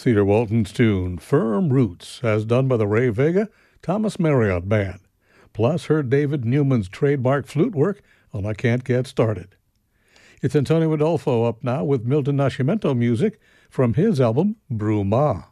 Cedar Walton's tune, Firm Roots, as done by the Ray Vega Thomas Marriott Band. Plus, heard David Newman's trademark flute work on I Can't Get Started. It's Antonio Adolfo up now with Milton Nascimento music from his album Bruma.